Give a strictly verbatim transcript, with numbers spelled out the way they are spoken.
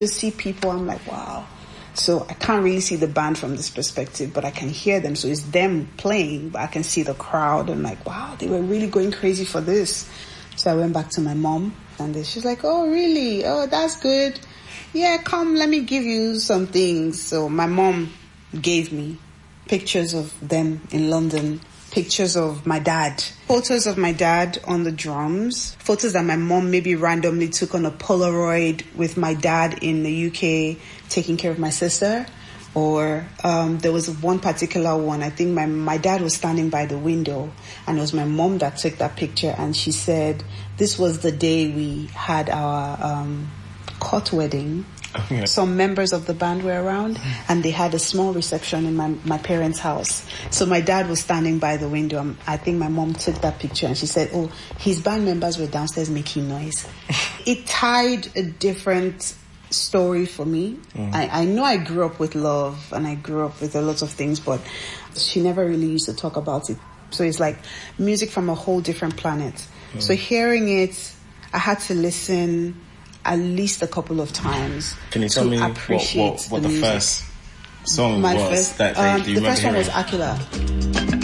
Just see people, I'm like, wow. So I can't really see the band from this perspective, but I can hear them. So it's them playing, but I can see the crowd. And like, wow, they were really going crazy for this. So I went back to my mom, and she's like, oh, really? Oh, that's good. Yeah, come, let me give you some things. So my mom gave me pictures of them in London, pictures of my dad, photos of my dad on the drums, photos that my mom maybe randomly took on a Polaroid with my dad in the U K taking care of my sister. Or um, there was one particular one, I think my, my dad was standing by the window, and it was my mom that took that picture, and she said this was the day we had our um, court wedding. Okay. Some members of the band were around, and they had a small reception in my, my parents' house. So my dad was standing by the window. Um, I think my mom took that picture, and she said, oh, his band members were downstairs making noise. It tied a different story for me. Mm. I, I know I grew up with love, and I grew up with a lot of things, but she never really used to talk about it. So it's like music from a whole different planet. Mm. So hearing it, I had to listen at least a couple of times. Can you tell me what, what, what the, the first song My was? First, that um, do you the remember first one hearing? was Aquila.